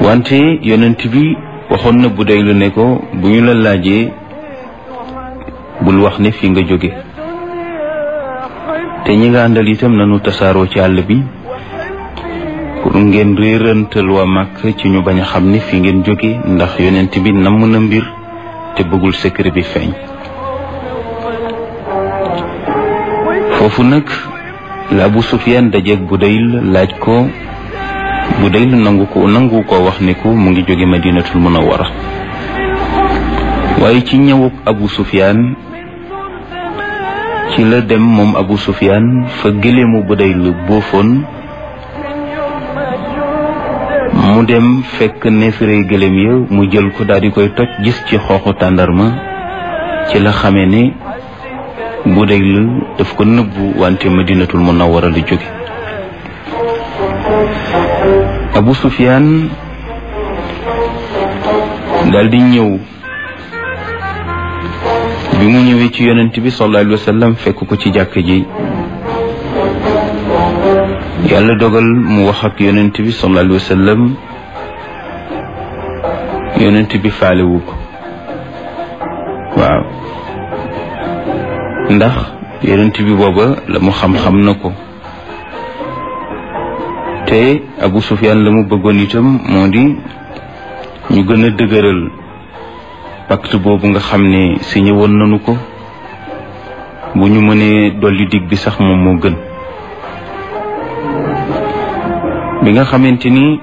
wante yonent bi waxoon na Budayl ne ko bu ñu la laajee bul wax ne fi nga jóge te ñi nga àndal itam nanu tasaaroo ci àll bi pour ngeen réerantal waa Màkk ci ñu bañ a xam ne fi ngeen jóge ndax yonent bi namm na mbir te bëggul secret bi feeñ. foofu nag la Abu Sufyaan dajeeg Budayl laaj ko Budayl nangu ko wax ne ko mu ngi jóge Madinatul Munawwara waaye ci ñëwub Abu Sufyaan ci la dem moom Abu Sufyaan fa gëléemu Budayl boofoon mu dem fekk neefere gëléem ya mu jël ko daal di koy toj gis ci xooxu tàndarma ci la xamee ne Budayl daf ko nëbbu wante Madinatul Munawwara la jóge. Abu Sufyaan daal di ñëw bi mu ñëwee ci yonent bi sallallahu alayhi wa sallam fekk ko ci jàkk ji yàlla dogal mu wax ak yonent bi sallallahu alayhi wa sallam yonent bi faalewu ko waaw ndax yonent bi booba la mu xam-xam na ko te Abu Sufyaan la mu bëggoon itam moo di ñu gën a dëgëral pacte boobu nga xam ne signé woon nañu ko bu ñu mënee dolli dig bi sax moom moo gën. bi nga xamante ni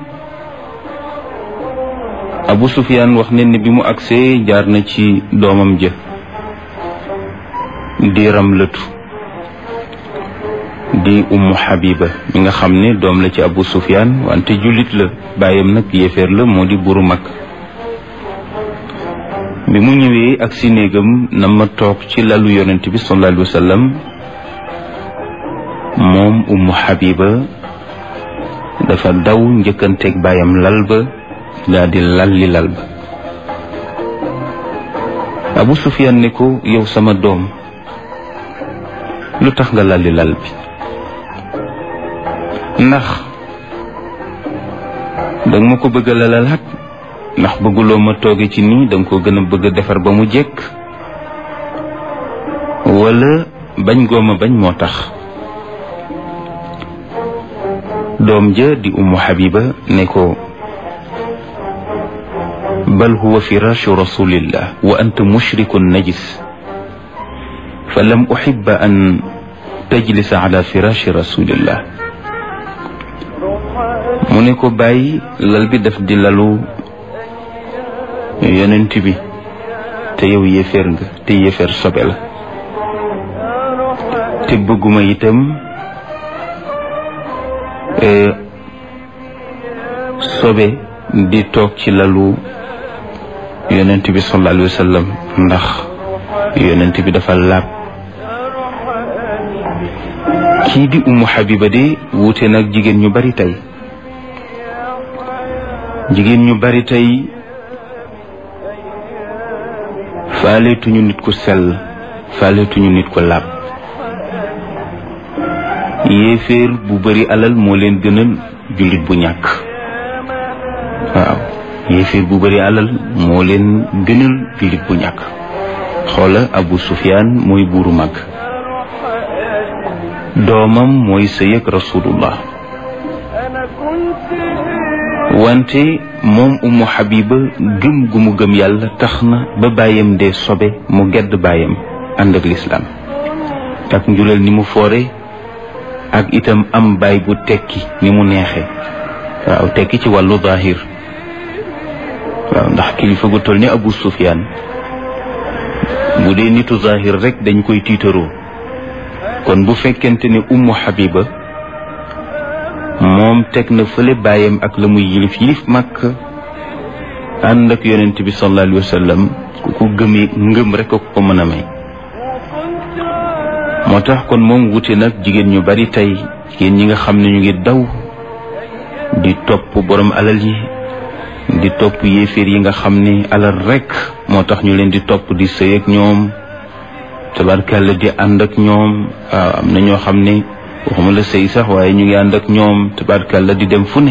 Abu Sufyaan wax ne bi mu agsee jaar na ci doomam ja di Ramlatu di Ummu Habiba mi nga xam ne doom la ci Abu Sufyaan wante jullit la baayam nag yéeféer la moo di buuru Makka. bi mu ñëwee ak si néegam na ma toog ci lalu yonent bi sallallahu alayhi wa sallam moom Ummu Habiba dafa daw njëkkanteeg baayam lal ba daal di lalli lal ba. Abu Sufyaan ne ko yow sama doom lu tax nga lalli lal bi ndax danga ma ko bëgg a lalalaat ndax bëgguloo ma tooge ci nii danga ko gën a bëgg a defar ba mu jekk wala bañ gooma bañ moo tax. doom ja di Ummu Habiba ne ko bal huwa firashu rasulillah wa anta mushrikun najis fa lam uhibba an tajlisa ala firashi rasulillah. mu ne ko bàyyi lal bi daf di lalu yonent bi te yow yéeféer nga te yéeféer sobe la te bëgguma itam sobe di toog ci lalu yonent bi sallallahu alayhi wa sallam ndax yonent bi dafa laab. kii di Ummu Habiba de wuute nag jigéen ñu bari tey faaleetuñu nit ku sell faaleetuñu nit ku laab. yéeféer bu bari alal moo leen gënal jullit bu ñàkk. waaw yéeféer bu bari alal moo leen gënal jullit bu ñàkk. xoola Abu Sufyaan mooy buuru mag doomam mooy sëy ak Rasulullah wante moom Ummu Habiba gëm gu mu gëm yàlla tax na ba bàyyam dee sobe mu gedd bàyyam ànd ak lislaam ak njuleel ni mu foore ak itam am baay bu tekki ni mu neexe. waaw tekki ci wàllu zahir waaw ndax kilifa gu toll ni Abu Sufyaan bu dee nitu zahir rek dañ koy tiitaroo kon bu fekkente ne Ummu Habiba moom teg na fële baayam ak la muy yilif Makka ànd ak yonent bi sallallahu alayhi wa sallam ku ko gëmee ngëm rek ko mën a may. moo tax kon moom wuute nag jigéen ñu bari tey jigéen ñi nga xam ne ñu ngi daw di topp borom alal yi di topp yéeféer yi nga xam ne alal rek moo tax ñu leen di topp di sëy ak ñoom tabarkàlla di ànd ak ñoom. waaw am na ñoo xam ne waxuma la sëy sax waaye ñu ngi ànd ak ñoom tabarkàlla di dem fu ne